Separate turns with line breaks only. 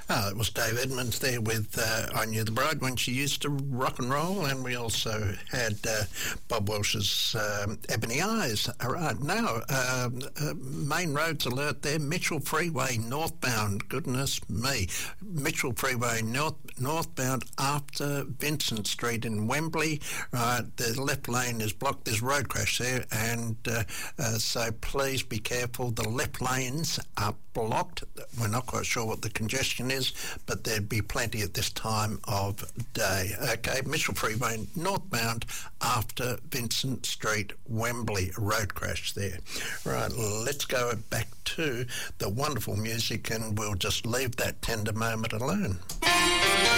It was Dave Edmunds there with I Knew the Bride When She Used to Rock and Roll, and we also had Bob Welsh's Ebony Eyes. All right, now, main roads alert there, Mitchell Freeway northbound, goodness me, Mitchell Freeway northbound after Vincent Street in Wembley. Right, the left lane is blocked, there's a road crash there, and so please be careful, the left lanes are blocked. We're not quite sure what the congestion is, but there'd be plenty at this time of day. Okay, Mitchell Freeway northbound after Vincent Street, Wembley, road crash there. Right, let's go back to the wonderful music and we'll just leave that tender moment alone.